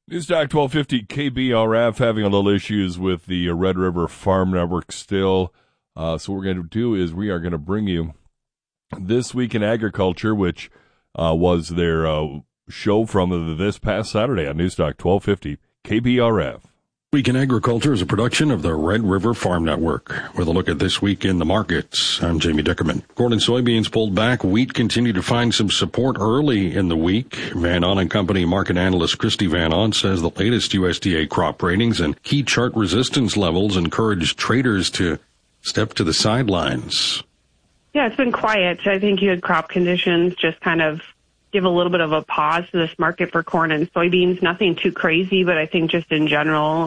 Newstalk 1250 KBRF having a little issues with the Red River Farm Network still. So what we're going to do is we are going to bring you This Week in Agriculture, which was their show from this past Saturday on Newstalk 1250 KBRF. Week in Agriculture is a production of the Red River Farm Network. With a look at this week in the markets, I'm Jamie Dickerman. Corn and soybeans pulled back. Wheat continued to find some support early in the week. Van On & Company market analyst Christy Van On says the latest USDA crop ratings and key chart resistance levels encourage traders to step to the sidelines. Yeah, it's been quiet. I think you had crop conditions just kind of give a little bit of a pause to this market for corn and soybeans. Nothing too crazy, but I think just in general,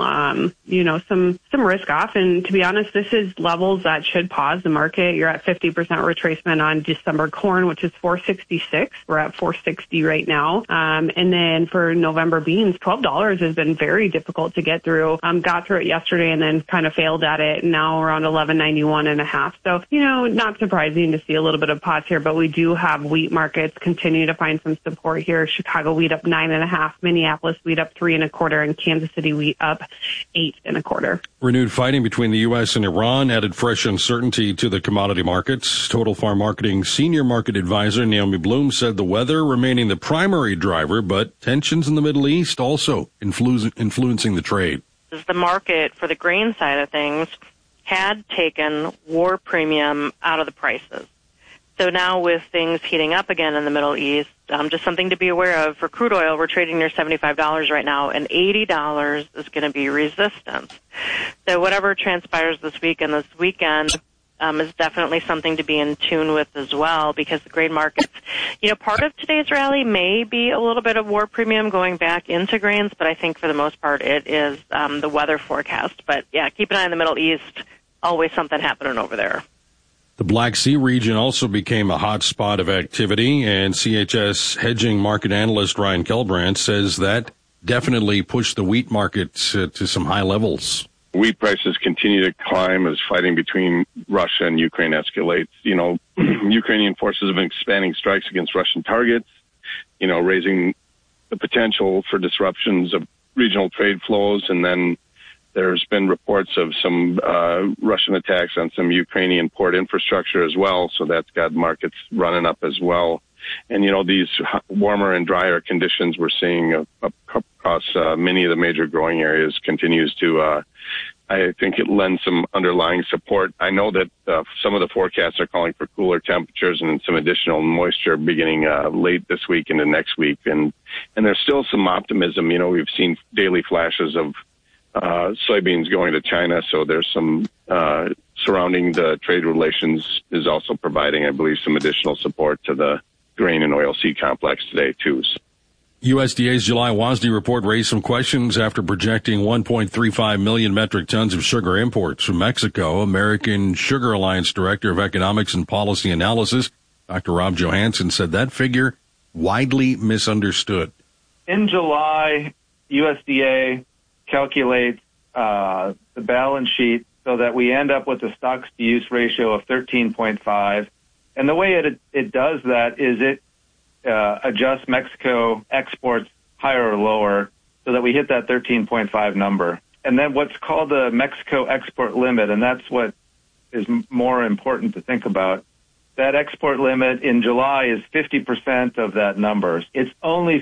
some risk off. And to be honest, this is levels that should pause the market. You're at 50% retracement on December corn, which is 466. We're at 460 right now. And then for November beans, $12 has been very difficult to get through. Got through it yesterday and then kind of failed at it. And now around 11.91 and a half. So, not surprising to see a little bit of pause here, but we do have wheat markets continue to find some support here. Chicago wheat up 9.5, Minneapolis wheat up 3.25, and Kansas City wheat up 8.25. Renewed fighting between the U.S. and Iran added fresh uncertainty to the commodity markets. Total Farm Marketing Senior Market Advisor Naomi Bloom said the weather remaining the primary driver, but tensions in the Middle East also influencing the trade. The market for the grain side of things had taken war premium out of the prices. So now with things heating up again in the Middle East, just something to be aware of. For crude oil, we're trading near $75 right now, and $80 is going to be resistance. So whatever transpires this week and this weekend is definitely something to be in tune with as well, because the grain markets, part of today's rally may be a little bit of war premium going back into grains, but I think for the most part it is the weather forecast. But, yeah, keep an eye on the Middle East. Always something happening over there. The Black Sea region also became a hot spot of activity, and CHS hedging market analyst Ryan Kelbrand says that definitely pushed the wheat market to some high levels. Wheat prices continue to climb as fighting between Russia and Ukraine escalates. Ukrainian forces have been expanding strikes against Russian targets, raising the potential for disruptions of regional trade flows, and then there's been reports of some Russian attacks on some Ukrainian port infrastructure as well, so that's got markets running up as well. And, these warmer and drier conditions we're seeing across many of the major growing areas continues to, I think it lends some underlying support. I know that some of the forecasts are calling for cooler temperatures and some additional moisture beginning late this week into next week. And there's still some optimism. We've seen daily flashes of soybeans going to China, so there's some surrounding the trade relations is also providing, I believe, some additional support to the grain and oilseed complex today, too. USDA's July WASDE report raised some questions after projecting 1.35 million metric tons of sugar imports from Mexico. American Sugar Alliance Director of Economics and Policy Analysis, Dr. Rob Johansson, said that figure widely misunderstood. In July, USDA calculate the balance sheet so that we end up with a stocks-to-use ratio of 13.5. And the way it does that is it adjusts Mexico exports higher or lower so that we hit that 13.5 number. And then what's called the Mexico export limit, and that's what is more important to think about. That export limit in July is 50% of that number. It's only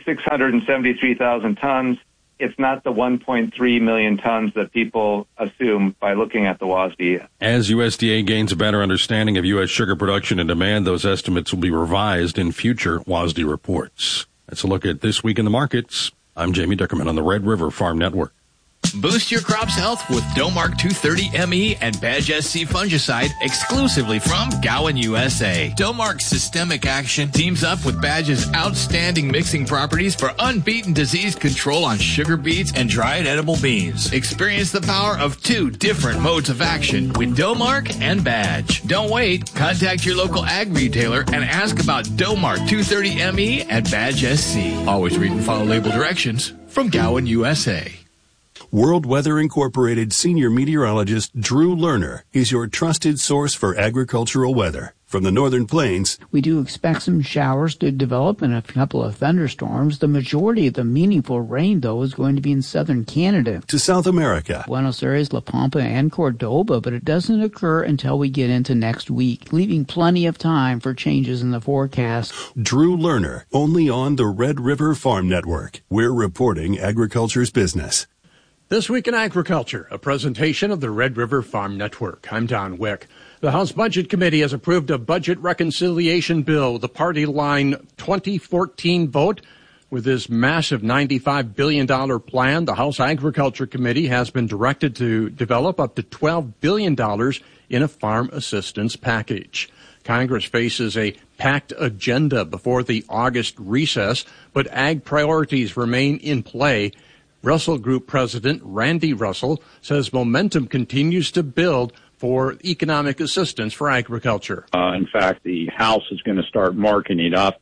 673,000 tons. It's not the 1.3 million tons that people assume by looking at the WASDE. As USDA gains a better understanding of U.S. sugar production and demand, those estimates will be revised in future WASDE reports. That's a look at This Week in the Markets. I'm Jamie Dickerman on the Red River Farm Network. Boost your crop's health with Domark 230 ME and Badge SC fungicide exclusively from Gowan USA. Domark's systemic action teams up with Badge's outstanding mixing properties for unbeaten disease control on sugar beets and dried edible beans. Experience the power of two different modes of action with Domark and Badge. Don't wait. Contact your local ag retailer and ask about Domark 230 ME and Badge SC. Always read and follow label directions from Gowan USA. World Weather Incorporated senior meteorologist Drew Lerner is your trusted source for agricultural weather. From the Northern Plains, we do expect some showers to develop and a couple of thunderstorms. The majority of the meaningful rain, though, is going to be in southern Canada. To South America, Buenos Aires, La Pampa, and Cordoba, but it doesn't occur until we get into next week, leaving plenty of time for changes in the forecast. Drew Lerner, only on the Red River Farm Network. We're reporting agriculture's business. This Week in Agriculture, a presentation of the Red River Farm Network. I'm Don Wick. The House Budget Committee has approved a budget reconciliation bill with a party line 2014 vote. With this massive $95 billion plan, the House Agriculture Committee has been directed to develop up to $12 billion in a farm assistance package. Congress faces a packed agenda before the August recess, but ag priorities remain in play. Russell Group President Randy Russell says momentum continues to build for economic assistance for agriculture. In fact, the House is going to start marking it up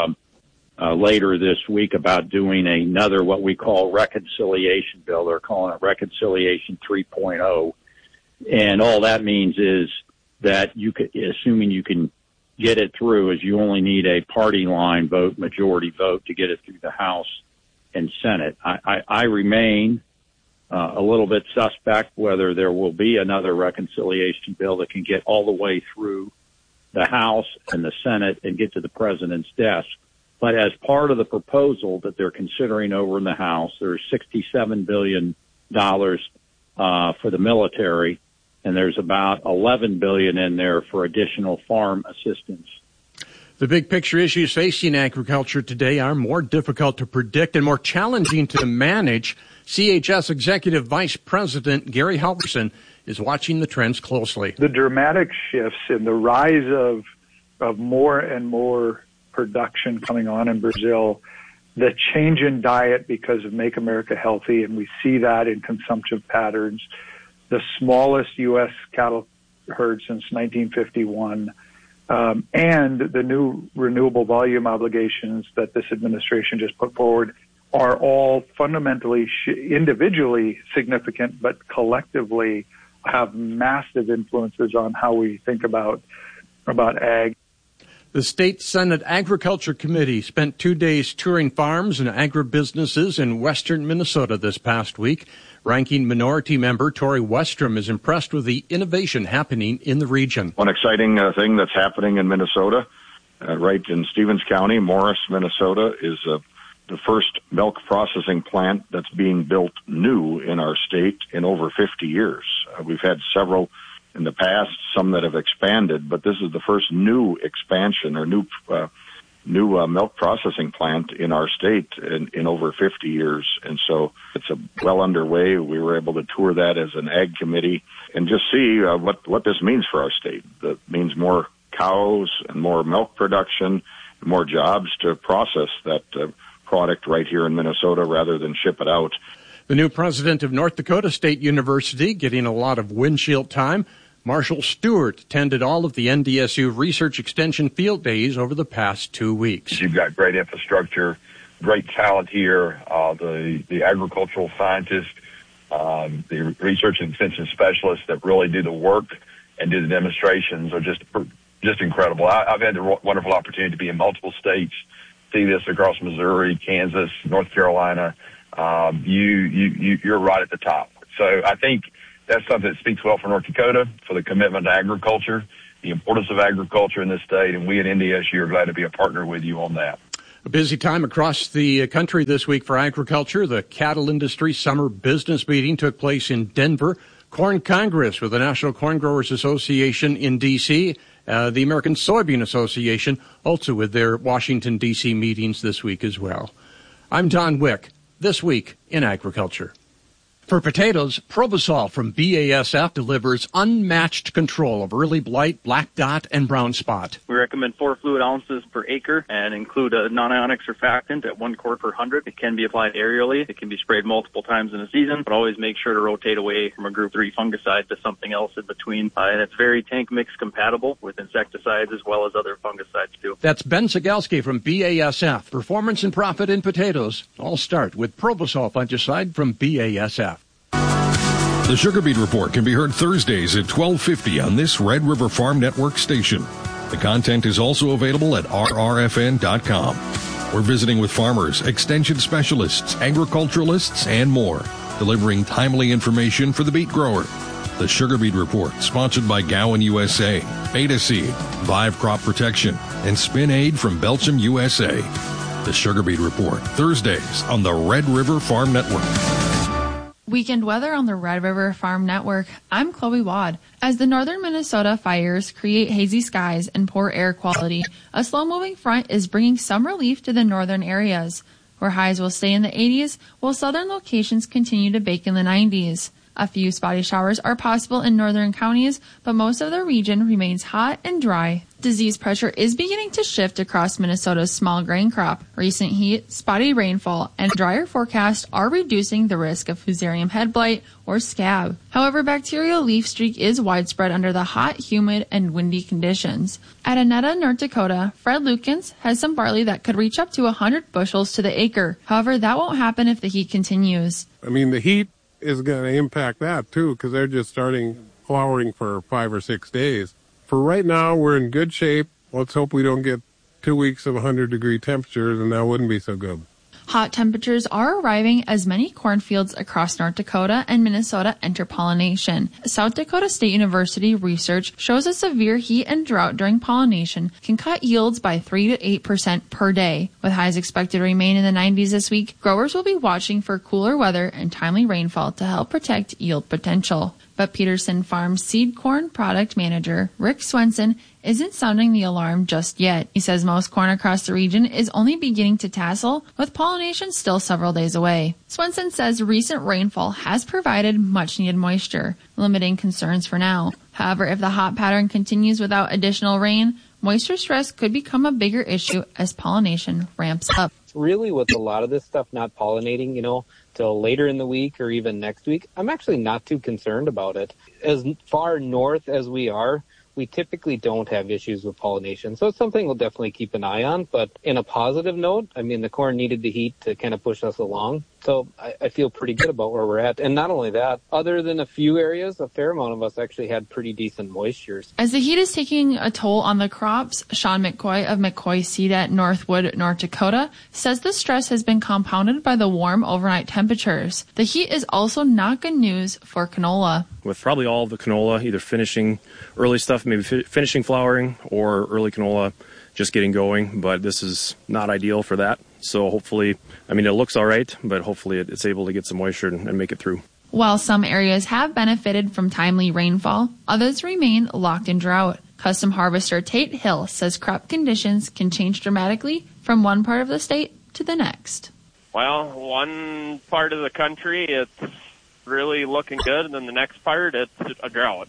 later this week about doing another what we call reconciliation bill. They're calling it Reconciliation 3.0. And all that means is that you could, assuming you can get it through, is you only need a party line vote, majority vote to get it through the House and Senate. I remain a little bit suspect whether there will be another reconciliation bill that can get all the way through the House and the Senate and get to the president's desk. But as part of the proposal that they're considering over in the House, there's $67 billion for the military, and there's about $11 billion in there for additional farm assistance. The big picture issues facing agriculture today are more difficult to predict and more challenging to manage. CHS Executive Vice President Gary Halverson is watching the trends closely. The dramatic shifts in the rise of more and more production coming on in Brazil, the change in diet because of Make America Healthy, and we see that in consumption patterns, the smallest U.S. cattle herd since 1951, and the new renewable volume obligations that this administration just put forward are all fundamentally individually significant, but collectively have massive influences on how we think about ag. The State Senate Agriculture Committee spent 2 days touring farms and agribusinesses in western Minnesota this past week. Ranking Minority Member Tori Westrom is impressed with the innovation happening in the region. One exciting thing that's happening in Minnesota, right in Stevens County, Morris, Minnesota, is the first milk processing plant that's being built new in our state in over 50 years. We've had several in the past, some that have expanded, but this is the first new expansion or new milk processing plant in our state in over 50 years. And so it's well underway. We were able to tour that as an ag committee and just see what this means for our state. That means more cows and more milk production, more jobs to process that product right here in Minnesota rather than ship it out. The new president of North Dakota State University getting a lot of windshield time. Marshall Stewart attended all of the NDSU Research Extension field days over the past 2 weeks. You've got great infrastructure, great talent here. The agricultural scientists, the research and extension specialists that really do the work and do the demonstrations are just incredible. I've had the wonderful opportunity to be in multiple states, see this across Missouri, Kansas, North Carolina. You're right at the top. So I think that's something that speaks well for North Dakota, for the commitment to agriculture, the importance of agriculture in this state, and we at NDSU are glad to be a partner with you on that. A busy time across the country this week for agriculture. The cattle industry summer business meeting took place in Denver. Corn Congress with the National Corn Growers Association in D.C., the American Soybean Association also with their Washington, D.C. meetings this week as well. I'm Don Wick, This Week in Agriculture. For potatoes, Probosol from BASF delivers unmatched control of early blight, black dot, and brown spot. We recommend 4 fluid ounces per acre and include a non-ionic surfactant at 1 quart per 100. It can be applied aerially. It can be sprayed multiple times in a season, but always make sure to rotate away from a group 3 fungicide to something else in between. And it's very tank mix compatible with insecticides as well as other fungicides too. That's Ben Sigalski from BASF. Performance and profit in potatoes all start with Probosol fungicide from BASF. The Sugar Beet Report can be heard Thursdays at 12:50 on this Red River Farm Network station. The content is also available at rrfn.com. We're visiting with farmers, extension specialists, agriculturalists, and more, delivering timely information for the beet grower. The Sugar Beet Report, sponsored by Gowan USA, Beta Seed, Vive Crop Protection, and Spin Aid from Belchim USA. The Sugar Beet Report, Thursdays on the Red River Farm Network. Weekend weather on the Red River Farm Network. I'm Chloe Wad. As the northern Minnesota fires create hazy skies and poor air quality, a slow-moving front is bringing some relief to the northern areas, where highs will stay in the 80s, while southern locations continue to bake in the 90s. A few spotty showers are possible in northern counties, but most of the region remains hot and dry. Disease pressure is beginning to shift across Minnesota's small grain crop. Recent heat, spotty rainfall, and drier forecasts are reducing the risk of fusarium head blight or scab. However, bacterial leaf streak is widespread under the hot, humid, and windy conditions. At Annetta, North Dakota, Fred Lukens has some barley that could reach up to 100 bushels to the acre. However, that won't happen if the heat continues. The heat is going to impact that too, because they're just starting flowering for 5 or 6 days. For right now, we're in good shape. Let's hope we don't get 2 weeks of 100-degree temperatures, and that wouldn't be so good. Hot temperatures are arriving as many cornfields across North Dakota and Minnesota enter pollination. South Dakota State University research shows a severe heat and drought during pollination can cut yields by 3 to 8% per day. With highs expected to remain in the 90s this week, growers will be watching for cooler weather and timely rainfall to help protect yield potential. But Peterson Farms seed corn product manager Rick Swenson isn't sounding the alarm just yet. He says most corn across the region is only beginning to tassel, with pollination still several days away. Swenson says recent rainfall has provided much-needed moisture, limiting concerns for now. However, if the hot pattern continues without additional rain, moisture stress could become a bigger issue as pollination ramps up. Really, with a lot of this stuff not pollinating, till later in the week or even next week, I'm actually not too concerned about it. As far north as we are, we typically don't have issues with pollination. So it's something we'll definitely keep an eye on. But in a positive note, the corn needed the heat to kind of push us along. So I feel pretty good about where we're at. And not only that, other than a few areas, a fair amount of us actually had pretty decent moistures. As the heat is taking a toll on the crops, Sean McCoy of McCoy Seed at Northwood, North Dakota, says the stress has been compounded by the warm overnight temperatures. The heat is also not good news for canola. With probably all of the canola either finishing early stuff, maybe finishing flowering, or early canola just getting going, but this is not ideal for that. So hopefully, it looks all right, but hopefully it's able to get some moisture and make it through. While some areas have benefited from timely rainfall, others remain locked in drought. Custom harvester Tate Hill says crop conditions can change dramatically from one part of the state to the next. Well, one part of the country, it's really looking good, and then the next part, it's a drought.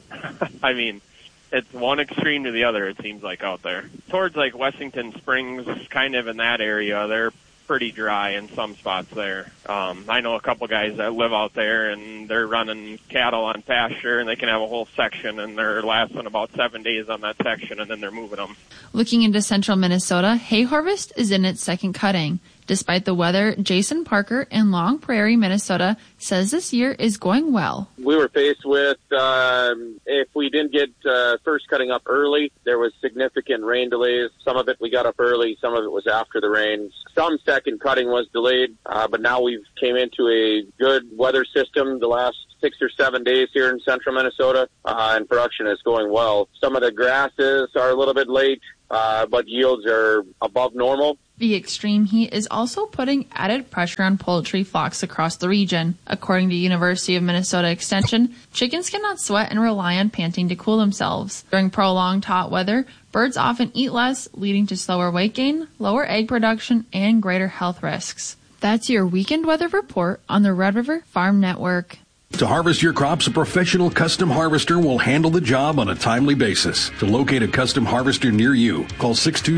It's one extreme to the other, it seems like, out there. Towards like Wessington Springs, kind of in that area, they're pretty dry in some spots there. I know a couple guys that live out there, and they're running cattle on pasture, and they can have a whole section, and they're lasting about 7 days on that section, and then they're moving them. Looking into central Minnesota, hay harvest is in its second cutting. Despite the weather, Jason Parker in Long Prairie, Minnesota, says this year is going well. We were faced with, if we didn't get first cutting up early, there was significant rain delays. Some of it we got up early, some of it was after the rains. Some second cutting was delayed, but now we've came into a good weather system the last 6 or 7 days here in central Minnesota, and production is going well. Some of the grasses are a little bit late, but yields are above normal. The extreme heat is also putting added pressure on poultry flocks across the region. According to University of Minnesota Extension, chickens cannot sweat and rely on panting to cool themselves. During prolonged hot weather, birds often eat less, leading to slower weight gain, lower egg production, and greater health risks. That's your weekend weather report on the Red River Farm Network. To harvest your crops, a professional custom harvester will handle the job on a timely basis. To locate a custom harvester near you, call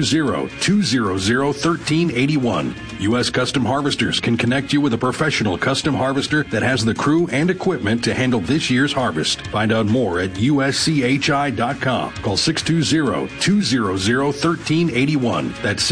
620-200-1381. U.S. Custom Harvesters can connect you with a professional custom harvester that has the crew and equipment to handle this year's harvest. Find out more at uschI.com. Call 620-200-1381. That's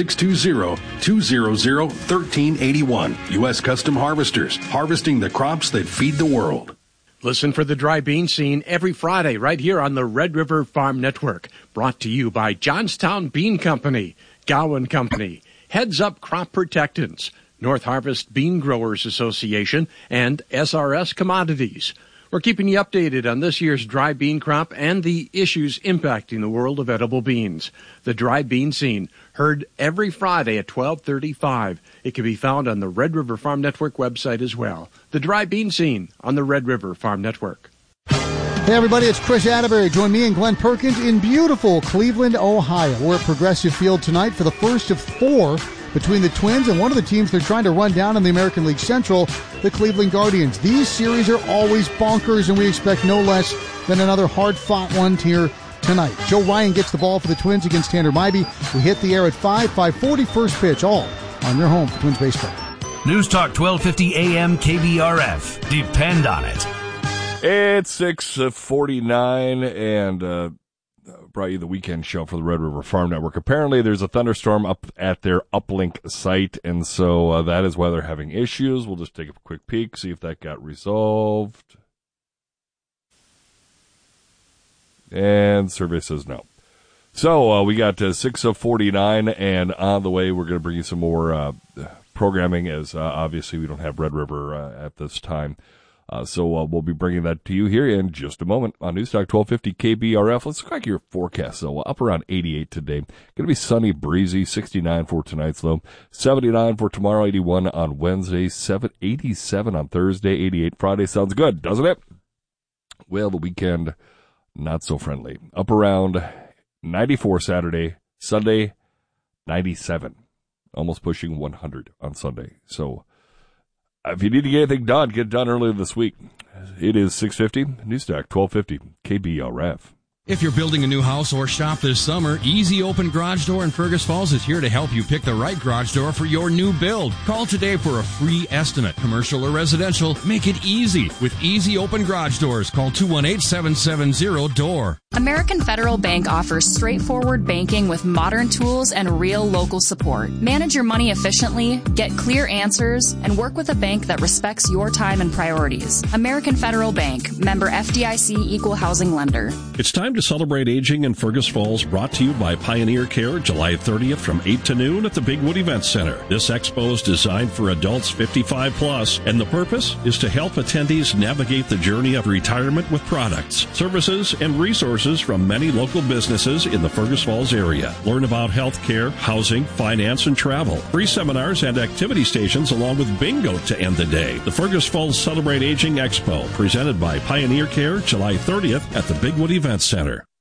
620-200-1381. U.S. Custom Harvesters, harvesting the crops that feed the world. Listen for the Dry Bean Scene every Friday right here on the Red River Farm Network. Brought to you by Johnstown Bean Company, Gowan Company, Heads Up Crop Protectants, North Harvest Bean Growers Association, and SRS Commodities. We're keeping you updated on this year's dry bean crop and the issues impacting the world of edible beans. The Dry Bean Scene, heard every Friday at 12:35. It can be found on the Red River Farm Network website as well. The Dry Bean Scene on the Red River Farm Network. Hey everybody, it's Chris Atterbury. Join me and Glenn Perkins in beautiful Cleveland, Ohio. We're at Progressive Field tonight for the first of 4 between the Twins and one of the teams they're trying to run down in the American League Central, the Cleveland Guardians. These series are always bonkers, and we expect no less than another hard-fought one here tonight. Joe Ryan gets the ball for the Twins against Tanner Mybee. We hit the air at 5:40 first pitch, all on your home for Twins baseball. News Talk 1250 AM KBRF. Depend on it. It's 6:49 and brought you the weekend show for the Red River Farm Network. Apparently there's a thunderstorm up at their uplink site, and so that is why they're having issues. We'll just take a quick peek, see if that got resolved. And survey says no. So we got 6:49, and on the way we're going to bring you some more programming, as obviously we don't have Red River at this time. So we'll be bringing that to you here in just a moment on News Talk 1250 KBRF. Let's look at your forecast. So up around 88 today. Going to be sunny, breezy, 69 for tonight's low, 79 for tomorrow, 81 on Wednesday, 87 on Thursday, 88 Friday. Sounds good, doesn't it? Well, the weekend, not so friendly. Up around 94 Saturday, Sunday, 97. Almost pushing 100 on Sunday. So if you need to get anything done, get it done earlier this week. It is 6:50, News Talk 1250, KBRF. If you're building a new house or shop this summer, Easy Open Garage Door in Fergus Falls is here to help you pick the right garage door for your new build. Call today for a free estimate. Commercial or residential, make it easy with Easy Open Garage Doors. Call 218-770-DOOR. American Federal Bank offers straightforward banking with modern tools and real local support. Manage your money efficiently, get clear answers, and work with a bank that respects your time and priorities. American Federal Bank, member FDIC, equal housing lender. It's time to celebrate aging in Fergus Falls, brought to you by Pioneer Care, July 30th from 8 to noon at the Bigwood Event Center. This expo is designed for adults 55 plus, and the purpose is to help attendees navigate the journey of retirement with products, services, and resources from many local businesses in the Fergus Falls area. Learn about health care, housing, finance, and travel. Free seminars and activity stations along with bingo to end the day. The Fergus Falls Celebrate Aging Expo, presented by Pioneer Care, July 30th at the Bigwood Event Center.